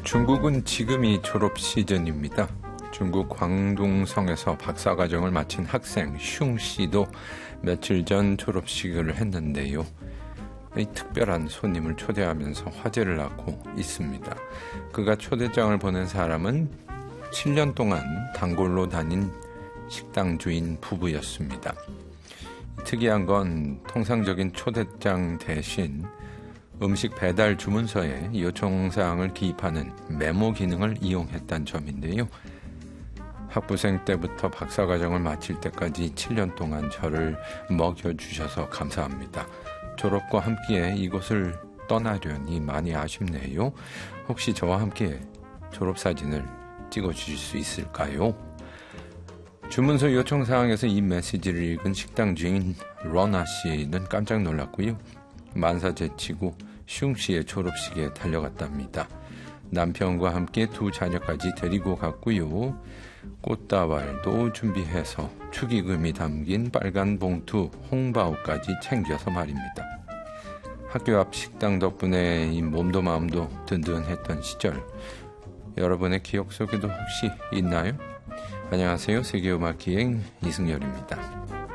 중국은 지금이 졸업 시즌입니다. 중국 광둥성에서 박사과정을 마친 학생 슝 씨도 며칠 전 졸업식을 했는데요. 이 특별한 손님을 초대하면서 화제를 낳고 있습니다. 그가 초대장을 보낸 사람은 7년 동안 단골로 다닌 식당 주인 부부였습니다. 특이한 건 통상적인 초대장 대신 음식 배달 주문서에 요청사항을 기입하는 메모 기능을 이용했다는 점인데요. 학부생 때부터 박사과정을 마칠 때까지 7년 동안 저를 먹여주셔서 감사합니다. 졸업과 함께 이곳을 떠나려니 많이 아쉽네요. 혹시 저와 함께 졸업사진을 찍어주실 수 있을까요? 주문서 요청사항에서 이 메시지를 읽은 식당 주인 러나 씨는 깜짝 놀랐고요. 만사제치고 슝 씨의 졸업식에 달려갔답니다. 남편과 함께 두 자녀까지 데리고 갔고요. 꽃다발도 준비해서 축의금이 담긴 빨간 봉투, 홍바오까지 챙겨서 말입니다. 학교 앞 식당 덕분에 이 몸도 마음도 든든했던 시절, 여러분의 기억 속에도 혹시 있나요? 안녕하세요. 세계음악기행 이승열입니다.